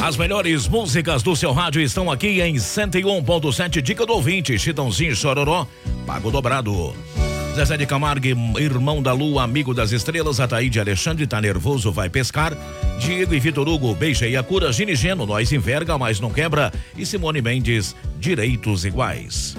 As melhores músicas do seu rádio estão aqui em 101.7. Dica do ouvinte, Chitãozinho Chororó, pago dobrado. Zezé de Camargo, irmão da lua, amigo das estrelas. Ataíde Alexandre, tá nervoso, vai pescar. Diego e Vitor Hugo, beija e a cura. Gini Geno, nós enverga, mas não quebra. E Simone Mendes, direitos iguais.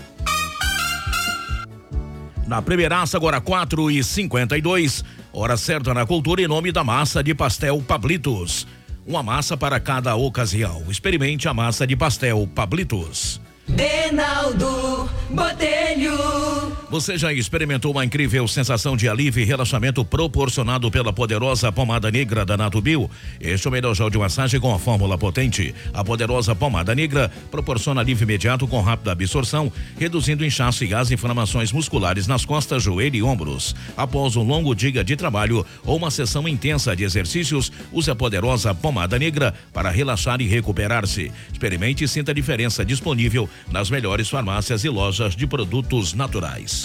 Na primeiraça, agora 4h52. Hora certa na cultura, em nome da massa de pastel Pablitos. Uma massa para cada ocasião. Experimente a massa de pastel Pablitos. Reinaldo Botelho. Você já experimentou uma incrível sensação de alívio e relaxamento proporcionado pela poderosa pomada negra da Natubio? Este é o melhor gel de massagem com a fórmula potente. A poderosa pomada negra proporciona alívio imediato com rápida absorção, reduzindo inchaço e as inflamações musculares nas costas, joelho e ombros. Após um longo dia de trabalho ou uma sessão intensa de exercícios, use a poderosa pomada negra para relaxar e recuperar-se. Experimente e sinta a diferença, disponível nas melhores farmácias e lojas de produtos naturais.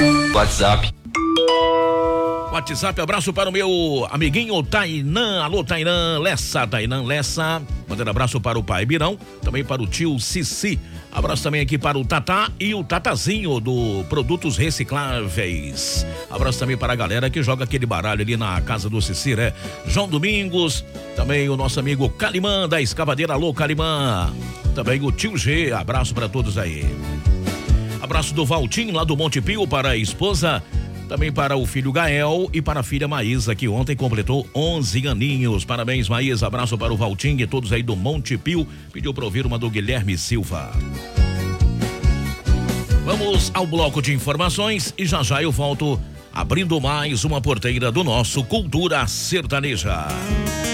WhatsApp, abraço para o meu amiguinho Tainan. Alô, Tainan Lessa. Mandando abraço para o pai Birão, também para o tio Cici. Abraço também aqui para o Tatá e o Tatazinho do Produtos Recicláveis. Abraço também para a galera que joga aquele baralho ali na casa do Cici, né? João Domingos, também o nosso amigo Calimã da Escavadeira. Alô, Calimã. Também o tio G, abraço para todos aí. Abraço do Valtinho lá do Monte Pio para a esposa, também para o filho Gael e para a filha Maísa, que ontem completou 11 aninhos. Parabéns, Maísa. Abraço para o Valtinho e todos aí do Monte Pio. Pediu para ouvir uma do Guilherme Silva. Vamos ao bloco de informações e já eu volto abrindo mais uma porteira do nosso Cultura Sertaneja.